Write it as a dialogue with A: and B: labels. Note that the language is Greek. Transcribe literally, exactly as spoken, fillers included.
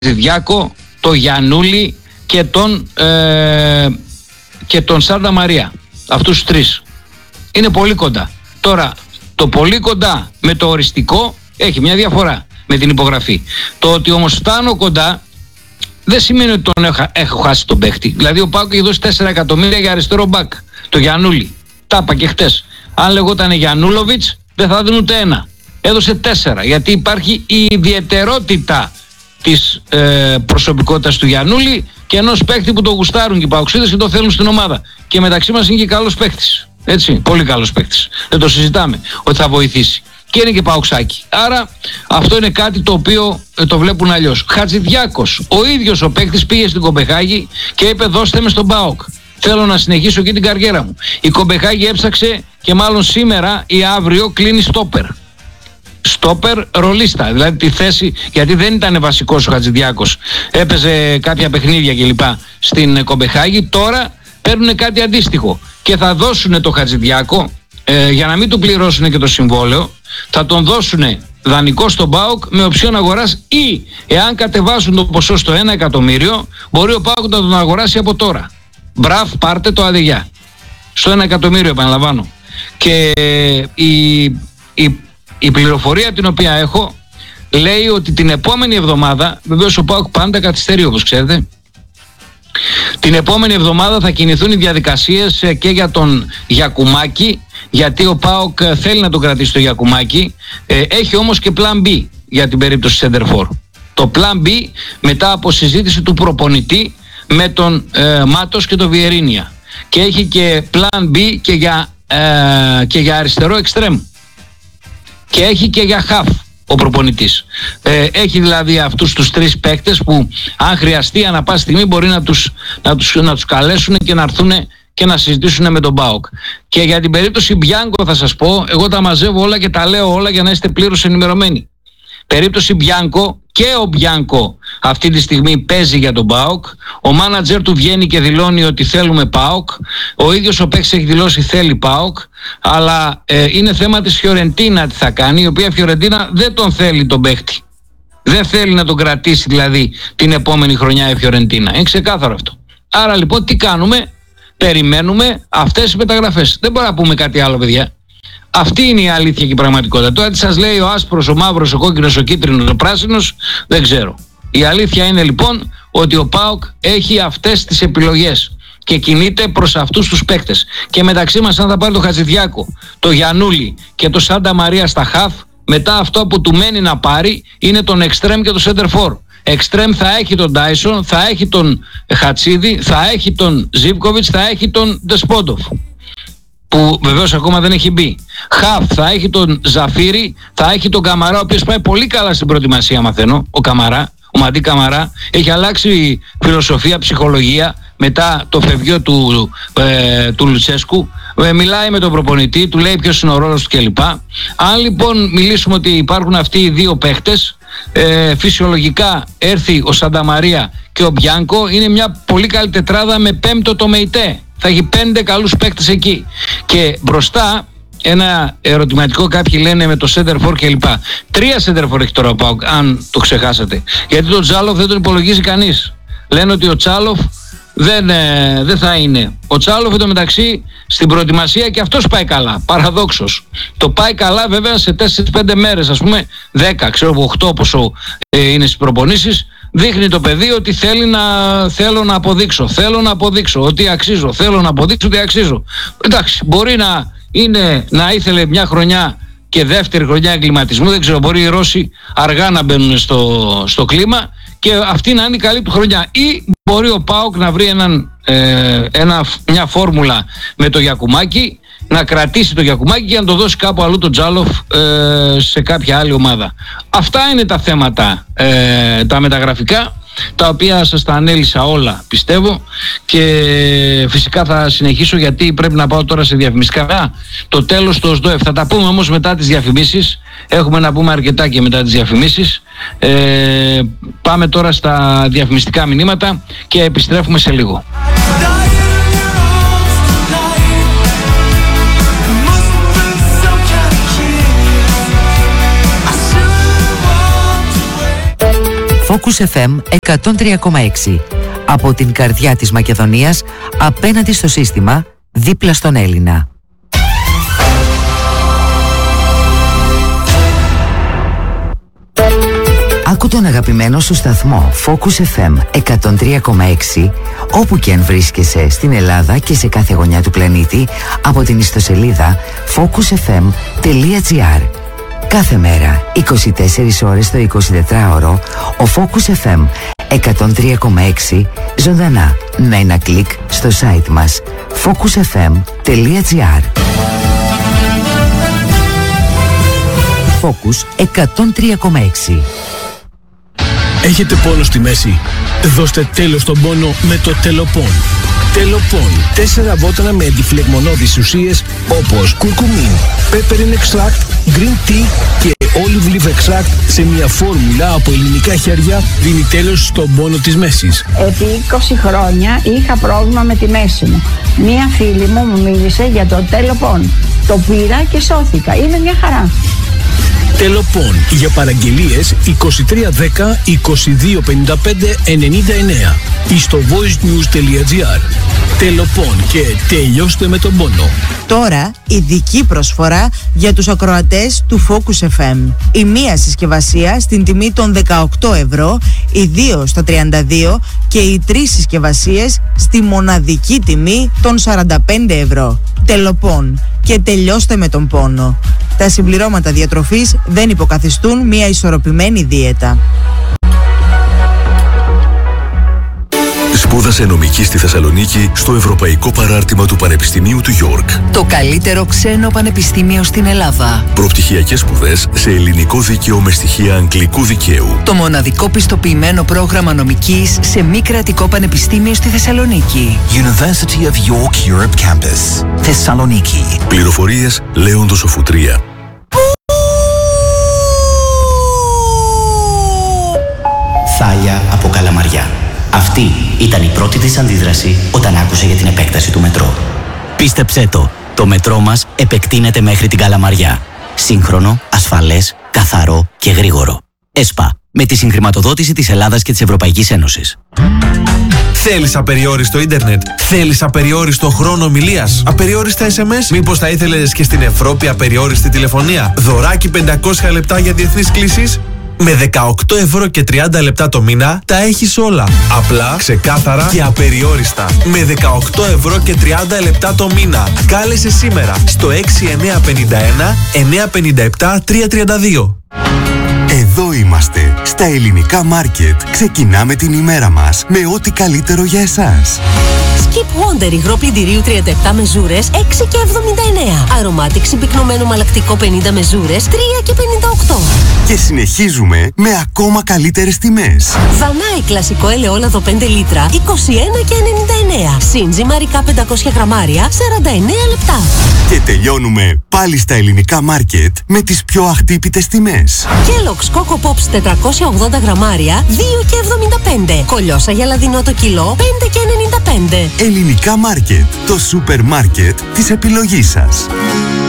A: Χατζηδιάκο, το Γιαννούλη και τον, ε, και τον Σάντα Μαρία. Αυτούς τους τρεις. Είναι πολύ κοντά. Τώρα, το πολύ κοντά με το οριστικό έχει μια διαφορά με την υπογραφή. Το ότι όμως φτάνω κοντά δεν σημαίνει ότι τον έχω, έχω χάσει τον παίχτη. Δηλαδή ο ΠΑΟΚ έχει δώσει τέσσερα εκατομμύρια για αριστερό μπακ. Το Γιαννούλη. Τα είπα και χτες. Αν λεγόταν Γιαννούλοβιτς δεν θα δίνουν ούτε ένα. Έδωσε τέσσερα. Γιατί υπάρχει η ιδιαιτερότητα της ε, προσωπικότητας του Γιαννούλη και ενός παίκτη που το γουστάρουν και οι παοξίδες και το θέλουν στην ομάδα. Και μεταξύ μας είναι και καλός παίκτης. Έτσι, πολύ καλός παίκτης. Δεν το συζητάμε ότι θα βοηθήσει. Και είναι και παοξάκι. Άρα αυτό είναι κάτι το οποίο ε, το βλέπουν αλλιώς. Χατζηδιάκος, ο ίδιος ο παίκτης πήγε στην Κομπεχάγη και είπε δώστε με στον ΠΑΟΚ. Θέλω να συνεχίσω και την καριέρα μου. Η Κομπεχάγη έψαξε και μάλλον σήμερα ή αύριο κλείνει στόπερ. Στόπερ ρολίστα, δηλαδή τη θέση, γιατί δεν ήταν βασικός ο Χατζηδιάκος. Έπαιζε κάποια παιχνίδια κλπ. Στην Κομπεχάγη. Τώρα παίρνουν κάτι αντίστοιχο και θα δώσουν το Χατζηδιάκο ε, για να μην του πληρώσουν και το συμβόλαιο. Θα τον δώσουν δανεικό στον ΠΑΟΚ με οψιόν αγοράς ή εάν κατεβάσουν το ποσό στο ένα εκατομμύριο, μπορεί ο ΠΑΟΚ να τον αγοράσει από τώρα. Μπραφ, πάρτε το αδεγιά. Στο ένα εκατομμύριο, επαναλαμβάνω. Και η, η, η πληροφορία την οποία έχω λέει ότι την επόμενη εβδομάδα, βεβαίως ο ΠΑΟΚ πάντα καθυστερεί όπως ξέρετε, την επόμενη εβδομάδα θα κινηθούν οι διαδικασίες και για τον Γιακουμάκη, γιατί ο ΠΑΟΚ θέλει να τον κρατήσει το Γιακουμάκη, έχει όμως και plan B για την περίπτωση Σέντερφορ. Το plan B μετά από συζήτηση του προπονητή με τον ε, Μάτος και τον Βιερίνια, και έχει και plan B και για, ε, και για αριστερό εξτρέμ και έχει και για χαφ ο προπονητής. Ε, έχει δηλαδή αυτούς τους τρεις παίκτες που αν χρειαστεί ανά πάση στιγμή μπορεί να τους, να τους, να τους καλέσουν και να έρθουν και να συζητήσουν με τον ΠΑΟΚ. Και για την περίπτωση Μπιάνκο θα σας πω, εγώ τα μαζεύω όλα και τα λέω όλα για να είστε πλήρως ενημερωμένοι. Περίπτωση Μπιάνκο, και ο Μπιάνκο αυτή τη στιγμή παίζει για τον ΠΑΟΚ. Ο μάνατζερ του βγαίνει και δηλώνει ότι θέλουμε ΠΑΟΚ. Ο ίδιος ο παίκτης έχει δηλώσει θέλει ΠΑΟΚ. Αλλά ε, είναι θέμα της Φιωρεντίνα τι θα κάνει, η οποία Φιωρεντίνα δεν τον θέλει τον παίκτη. Δεν θέλει να τον κρατήσει δηλαδή την επόμενη χρονιά η Φιωρεντίνα. Είναι ξεκάθαρο αυτό. Άρα λοιπόν τι κάνουμε? Περιμένουμε αυτές τις μεταγραφές. Δεν μπορούμε να πούμε κάτι άλλο, παιδιά. Αυτή είναι η αλήθεια και η πραγματικότητα. Τώρα τι σας λέει ο άσπρος, ο μαύρος, ο κόκκινος, ο κίτρινος, ο πράσινος, δεν ξέρω. Η αλήθεια είναι λοιπόν ότι ο ΠΑΟΚ έχει αυτές τις επιλογές και κινείται προς αυτούς τους παίκτες. Και μεταξύ μας, αν θα πάρει το Χατζηδιάκο, το Γιαννούλη και το Σάντα Μαρία στα χαφ, μετά αυτό που του μένει να πάρει είναι τον εξτρέμ και το σέντερφορ. Εξτρέμ θα έχει τον Ντάισον, θα έχει τον Χατσίδη, θα έχει τον Ζίβκοβιτς, θα έχει τον Ντεσπόντοφ, που βεβαίως ακόμα δεν έχει μπει. Χαφ θα έχει τον Ζαφίρι, θα έχει τον Καμαρά, ο οποίος πάει πολύ καλά στην προετοιμασία, μαθαίνω. Ο Καμαρά, ο Μαντί Καμαρά, έχει αλλάξει φιλοσοφία, ψυχολογία μετά το φευγείο του, ε, του Λουτσέσκου. Ε, μιλάει με τον προπονητή, του λέει ποιος είναι ο ρόλος του κλπ. Αν λοιπόν μιλήσουμε ότι υπάρχουν αυτοί οι δύο παίχτες, ε, φυσιολογικά έρθει ο Σάντα Μαρία και ο Μπιάνκο, είναι μια πολύ καλή τετράδα με πέμπτο το Μεϊτέ. Θα έχει πέντε καλούς παίκτες εκεί. Και μπροστά ένα ερωτηματικό, κάποιοι λένε με το Σέντερφορ κλπ. Τρία Σέντερφορ έχει τώρα ο ΠΑΟΚ, αν το ξεχάσατε. Γιατί τον Τσάλοφ δεν τον υπολογίζει κανείς. Λένε ότι ο Τσάλοφ δεν, ε, δεν θα είναι. Ο Τσάλοφ εντωμεταξύ στην προετοιμασία και αυτός πάει καλά. Παραδόξως. Το πάει καλά βέβαια σε τέσσερις πέντε μέρες, ας πούμε δέκα, ξέρω εγώ οκτώ πόσο ε, είναι στις προπονήσεις. Δείχνει το παιδί ότι θέλει να, θέλω να αποδείξω, θέλω να αποδείξω ότι αξίζω, θέλω να αποδείξω ότι αξίζω. Εντάξει, μπορεί να, είναι, να ήθελε μια χρονιά και δεύτερη χρονιά εγκληματισμού, δεν ξέρω, μπορεί οι Ρώσοι αργά να μπαίνουν στο, στο κλίμα και αυτή να είναι η καλή του χρονιά. Ή μπορεί ο ΠΑΟΚ να βρει έναν, ε, ένα, μια φόρμουλα με το Γιακουμάκη, να κρατήσει το Γιακουμάκη και να το δώσει κάπου αλλού τον Τζάλοφ ε, σε κάποια άλλη ομάδα. Αυτά είναι τα θέματα, ε, τα μεταγραφικά, τα οποία σας τα ανέλησα όλα πιστεύω, και φυσικά θα συνεχίσω γιατί πρέπει να πάω τώρα σε διαφημιστικά. Το τέλος του ΟΣΔΟΕΦ θα τα πούμε όμως μετά τις διαφημίσεις. Έχουμε να πούμε αρκετά και μετά τις διαφημίσεις. Ε, πάμε τώρα στα διαφημιστικά μηνύματα και επιστρέφουμε σε λίγο.
B: Focus εφ εμ εκατόν τρία κόμμα έξι. Από την καρδιά της Μακεδονίας, απέναντι στο σύστημα, δίπλα στον Έλληνα. Άκου τον αγαπημένο σου σταθμό Focus εφ εμ εκατόν τρία κόμμα έξι όπου και αν βρίσκεσαι στην Ελλάδα και σε κάθε γωνιά του πλανήτη από την ιστοσελίδα focus εφ εμ τελεία τζι άρ. Κάθε μέρα, είκοσι τέσσερις ώρες το εικοσιτετράωρο, ο Focus εφ εμ εκατόν τρία κόμμα έξι ζωντανά με ένα κλικ στο site μας focus εφ εμ τελεία τζι άρ. Focus εκατόν τρία κόμμα έξι.
C: Έχετε πόνο στη μέση? Δώστε τέλος στον πόνο με το Τελοπών. Τελοπών. Τέσσερα βότανα με αντιφλεγμονώδεις ουσίες όπως κουρκουμίν, peppermint extract, green tea και olive leaf extract σε μια φόρμουλα από ελληνικά χέρια δίνει τέλος στον πόνο της μέσης.
D: Επί είκοσι χρόνια είχα πρόβλημα με τη μέση μου. Μία φίλη μου μου μίλησε για το Τελοπών. Το πήρα και σώθηκα. Είναι μια χαρά.
C: Τελοπών. Για παραγγελίες είκοσι τρία δέκα είκοσι δύο πενήντα πέντε ενενήντα εννέα ή στο voicenews τελεία τζι άρ. Τελοπών και τελειώστε με τον πόνο.
E: Τώρα ειδική προσφορά για τους ακροατές του Focus εφ εμ. Η μία συσκευασία στην τιμή των δεκαοκτώ ευρώ, οι δύο στα τριάντα δύο και οι τρεις συσκευασίες στη μοναδική τιμή των σαράντα πέντε ευρώ. Τελοπών και τελειώστε με τον πόνο. Τα συμπληρώματα διατροφής δεν υποκαθιστούν μια ισορροπημένη δίαιτα.
F: Σπούδασε νομική στη Θεσσαλονίκη στο Ευρωπαϊκό Παράρτημα του Πανεπιστημίου του Γιόρκ.
B: Το καλύτερο ξένο πανεπιστήμιο στην Ελλάδα.
F: Προπτυχιακές σπουδές σε ελληνικό δίκαιο με στοιχεία αγγλικού δικαίου.
B: Το μοναδικό πιστοποιημένο πρόγραμμα νομικής σε μη κρατικό πανεπιστήμιο στη Θεσσαλονίκη.
G: University of York Europe Campus, Θεσσαλονίκη.
F: Πληροφορίες Λέοντος Σοφουτρία.
G: Θάλια από Καλαμαριά. Αυτή ήταν η πρώτη της αντίδραση όταν άκουσε για την επέκταση του μετρό. Πίστεψέ το, το μετρό μας επεκτείνεται μέχρι την Καλαμαριά. Σύγχρονο, ασφαλές, καθαρό και γρήγορο. ΕΣΠΑ, με τη συγχρηματοδότηση της Ελλάδας και της Ευρωπαϊκής Ένωσης.
H: Θέλεις απεριόριστο ίντερνετ? Θέλεις απεριόριστο χρόνο ομιλίας? Απεριόριστα ες εμ ες? Μήπως θα ήθελες και στην Ευρώπη απεριόριστη τηλεφωνία? Δωράκι πεντακόσια λεπτά για διεθνείς κλήσεις? Με δεκαοκτώ ευρώ και τριάντα λεπτά το μήνα τα έχεις όλα. Απλά, ξεκάθαρα και απεριόριστα. Με δεκαοκτώ ευρώ και τριάντα λεπτά το μήνα. Κάλεσε σήμερα στο έξι εννιά πέντε ένα εννιά πέντε επτά τρία τρία δύο.
I: Εδώ είμαστε, στα ελληνικά μάρκετ. Ξεκινάμε την ημέρα μας με ό,τι καλύτερο για εσάς.
J: Skip Wonder υγρό πλυντηρίου τριάντα επτά μεζούρες έξι και εβδομήντα εννέα. Αρωμάτικ συμπυκνωμένο μαλακτικό πενήντα μεζούρες τρία και πενήντα οκτώ.
I: Και συνεχίζουμε με ακόμα καλύτερες τιμές.
J: Δανάη κλασικό ελαιόλαδο πέντε λίτρα είκοσι ένα και ενενήντα εννέα. Σύντζι μαρικά πεντακόσια γραμμάρια σαράντα εννέα λεπτά.
I: Και τελειώνουμε πάλι στα ελληνικά μάρκετ με τις πιο αχτύπητες τιμές.
J: Kellogg's Coco Pops τετρακόσια ογδόντα γραμμάρια δύο και εβδομήντα πέντε. Κολιόσα γελαδινό το κιλό πέντε και ενενήντα πέντε.
I: Ελληνικά μάρκετ, το σούπερ μάρκετ της επιλογής σας.